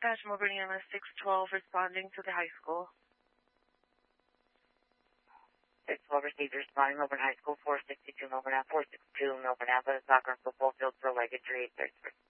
Dispatch, Melbourne EMS 612, responding to the high school. 612 received, responding Melbourne High School, 462 Melbourne Ave, 462 Melbourne Ave, soccer and football field for leg injury, 33.